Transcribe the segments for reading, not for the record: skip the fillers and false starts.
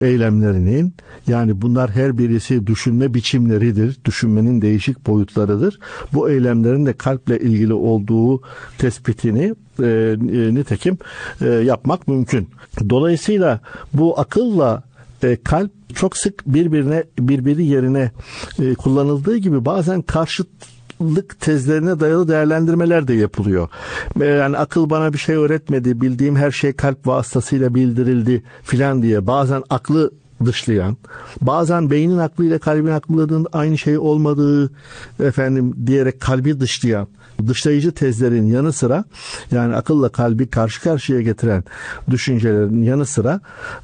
eylemlerinin, yani bunlar her birisi düşünme biçimleridir, düşünmenin değişik boyutlarıdır. Bu eylemlerin de kalple ilgili olduğu tespitini nitekim yapmak mümkün. Dolayısıyla bu akılla kalp çok sık birbiri yerine kullanıldığı gibi bazen karşıtlık tezlerine dayalı değerlendirmeler de yapılıyor. Yani akıl bana bir şey öğretmedi, bildiğim her şey kalp vasıtasıyla bildirildi filan diye bazen aklı dışlayan, bazen beynin aklıyla kalbin aklının aynı şey olmadığı diyerek kalbi dışlayan, dışlayıcı tezlerin yanı sıra, yani akılla kalbi karşı karşıya getiren düşüncelerin yanı sıra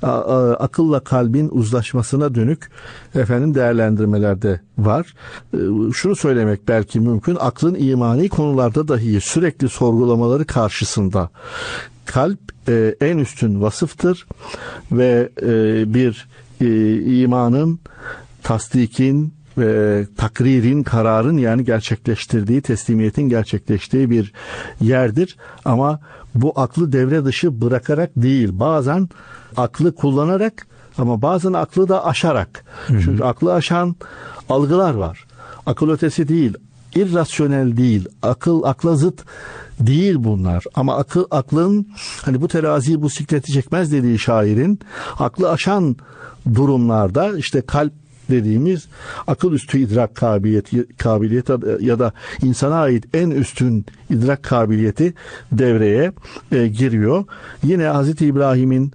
akılla kalbin uzlaşmasına dönük değerlendirmeler de var. Şunu söylemek belki mümkün: aklın imani konularda dahi sürekli sorgulamaları karşısında kalp en üstün vasıftır ve bir imanın, tasdikin ve takririn, kararın, yani gerçekleştirdiği, teslimiyetin gerçekleştiği bir yerdir. Ama bu aklı devre dışı bırakarak değil, bazen aklı kullanarak ama bazen aklı da aşarak. Çünkü aklı aşan algılar var. Akıl ötesi değil, irrasyonel değil, akla zıt değil bunlar. Ama aklın hani bu teraziyi bu sikleti çekmez dediği şairin, aklı aşan durumlarda işte kalp dediğimiz akıl üstü idrak kabiliyeti ya da insana ait en üstün idrak kabiliyeti devreye giriyor. Yine Hazreti İbrahim'in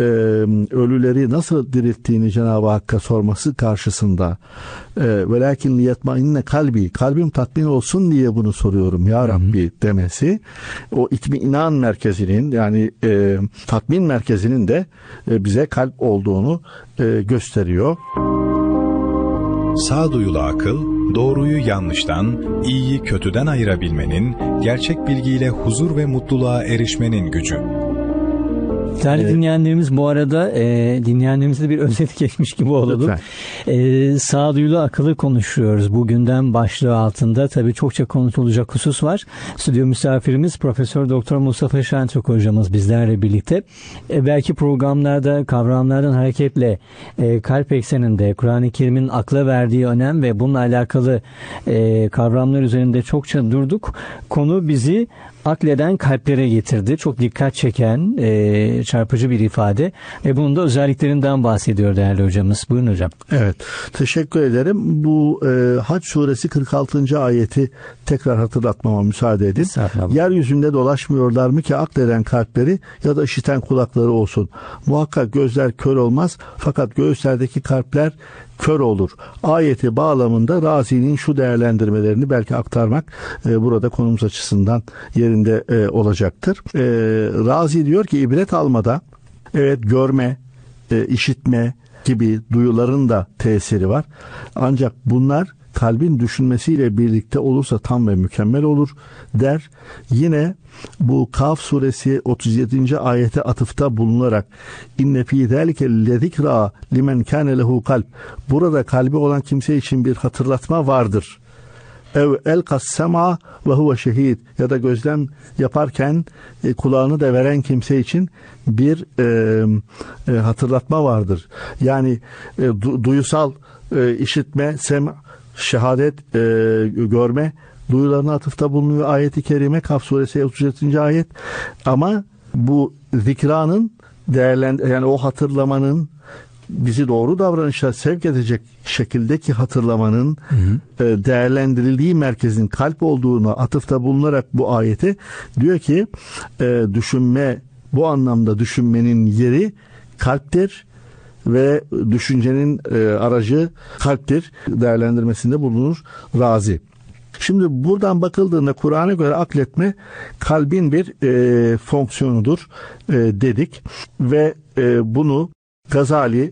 ölüleri nasıl dirilttiğini Cenab-ı Hakk'a sorması karşısında velakin liyetmainne kalbim tatmin olsun diye bunu soruyorum ya Rabbi demesi, o itminan merkezinin, yani tatmin merkezinin de bize kalp olduğunu gösteriyor. Sağduyulu akıl, doğruyu yanlıştan, iyiyi kötüden ayırabilmenin, gerçek bilgiyle huzur ve mutluluğa erişmenin gücü. Değerli dinleyenlerimiz, bu arada dinleyenlerimizde bir özet geçmiş gibi olalım. Sağduyulu akıllı konuşuyoruz. Bugünden başlığı altında tabii çokça konuşulacak husus var. Stüdyo misafirimiz Profesör Doktor Mustafa Şentürk hocamız bizlerle birlikte. Belki programlarda kavramlardan hareketle kalp ekseninde Kur'an-ı Kerim'in akla verdiği önem ve bununla alakalı kavramlar üzerinde çokça durduk. Konu bizi akleden kalplere getirdi. Çok dikkat çeken, çarpıcı bir ifade ve bunun da özelliklerinden bahsediyor değerli hocamız. Buyurun hocam. Evet, teşekkür ederim. Bu Hac suresi 46. ayeti tekrar hatırlatmama müsaade edin. Yeryüzünde dolaşmıyorlar mı ki akleden kalpleri ya da işiten kulakları olsun. Muhakkak gözler kör olmaz, fakat göğüslerdeki kalpler kör olur. Ayeti bağlamında Razi'nin şu değerlendirmelerini belki aktarmak burada konumuz açısından yerinde olacaktır. Razi diyor ki ibret almada görme, işitme gibi duyuların da tesiri var. Ancak bunlar kalbin düşünmesiyle birlikte olursa tam ve mükemmel olur der. Yine bu Kaf suresi 37. ayete atıfta bulunarak inne fî zâlike lezikra limen kâne lehu kalp, burada kalbi olan kimse için bir hatırlatma vardır. Ev elkas sema ve huve şehid, ya da gözlem yaparken kulağını da veren kimse için bir hatırlatma vardır. Yani duyusal işitme, şehadet, görme duyularına atıfta bulunuyor ayet-i kerime, Kaf suresi 37. ayet. Ama bu zikranın yani o hatırlamanın, bizi doğru davranışa sevk edecek şekildeki hatırlamanın değerlendirildiği merkezin kalp olduğunu atıfta bulunarak bu ayeti diyor ki düşünme, bu anlamda düşünmenin yeri kalptir ve düşüncenin aracı kalptir değerlendirmesinde bulunur Razi. Şimdi buradan bakıldığında Kur'an'a göre akletme kalbin bir fonksiyonudur dedik ve bunu Gazali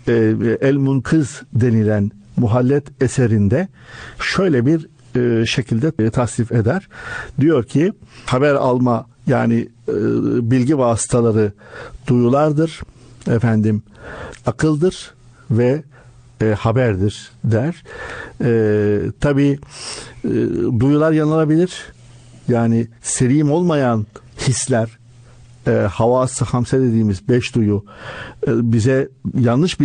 El-Munkız denilen muhallet eserinde şöyle bir şekilde tasnif eder. Diyor ki haber alma, yani bilgi vasıtaları duyulardır, akıldır ve haberdir der. Tabii duyular yanılabilir. Yani selim olmayan hisler havası hamse dediğimiz 5 duyu bize yanlış